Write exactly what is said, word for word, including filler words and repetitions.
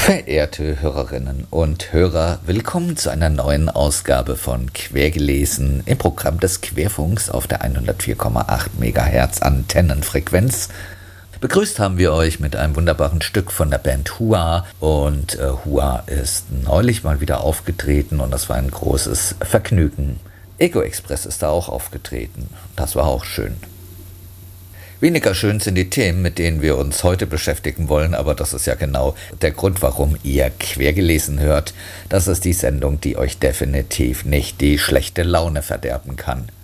Verehrte Hörerinnen und Hörer, willkommen zu einer neuen Ausgabe von Quergelesen im Programm des Querfunks auf der hundertvier Komma acht Megahertz Antennenfrequenz. Begrüßt haben wir euch mit einem wunderbaren Stück von der Band Hua und äh, Hua ist neulich mal wieder aufgetreten und das war ein großes Vergnügen. Ego Express ist da auch aufgetreten, das war auch schön. Weniger schön sind die Themen, mit denen wir uns heute beschäftigen wollen, aber das ist ja genau der Grund, warum ihr Quergelesen hört. Das ist die Sendung, die euch definitiv nicht die schlechte Laune verderben kann.